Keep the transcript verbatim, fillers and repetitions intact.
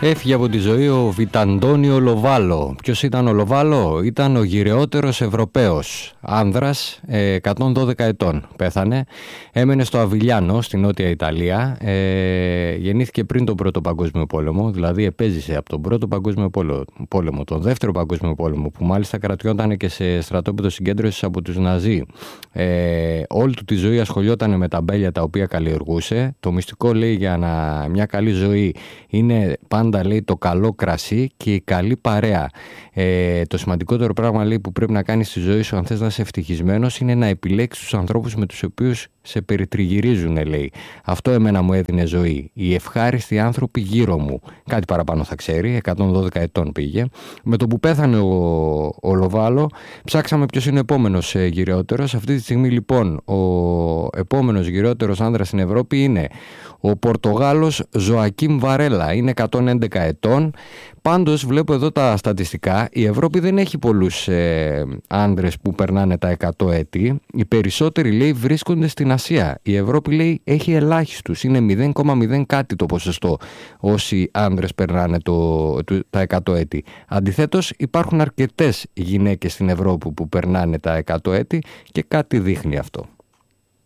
Έφυγε από τη ζωή ο Βιταντόνιο Λοβάλο. Ποιος ήταν ο Λοβάλο? Ήταν ο γυρεότερος Ευρωπαίος άνδρας, εκατόν δώδεκα ετών. Πέθανε. Έμενε στο Αβιλιάνο, στη Νότια Ιταλία. Ε, γεννήθηκε πριν τον Πρώτο Παγκόσμιο Πόλεμο, δηλαδή επέζησε από τον Πρώτο Παγκόσμιο Πόλεμο, τον Δεύτερο Παγκόσμιο Πόλεμο, που μάλιστα κρατιόταν και σε στρατόπεδο συγκέντρωσης από τους Ναζί. Ε, όλη του τη ζωή ασχολιόταν με τα μπέλια τα οποία καλλιεργούσε. Το μυστικό, λέει, για να, μια καλή ζωή είναι πάντα, λέει, το καλό κρασί και η καλή παρέα. Ε, το σημαντικότερο πράγμα, λέει, που πρέπει να κάνεις στη ζωή σου αν θες να είσαι ευτυχισμένος είναι να επιλέξεις τους ανθρώπους με τους οποίους σε περιτριγυρίζουν, λέει. Αυτό εμένα μου έδινε ζωή. Οι ευχάριστοι άνθρωποι γύρω μου. Κάτι παραπάνω θα ξέρει, εκατόν δώδεκα ετών πήγε. Με το που πέθανε ο, ο Λοβάλο, ψάξαμε ποιος είναι ο επόμενος ε, γυρεότερος. Αυτή τη στιγμή, λοιπόν, ο επόμενος γυρεότερος άνδρας στην Ευρώπη είναι ο Πορτογάλος Ζωακίμ Βαρέλα. Είναι εκατόν έντεκα ετών. Πάντως, βλέπω εδώ τα στατιστικά, η Ευρώπη δεν έχει πολλούς ε, άνδρες που περνάνε τα εκατό έτη. Οι περισσότεροι, λέει, βρίσκονται στην Ασία. Η Ευρώπη, λέει, έχει ελάχιστους. Είναι μηδέν κόμμα μηδέν κάτι το ποσοστό όσοι άνδρες περνάνε το, το, τα εκατό έτη. Αντιθέτως, υπάρχουν αρκετές γυναίκες στην Ευρώπη που περνάνε τα εκατό έτη και κάτι δείχνει αυτό.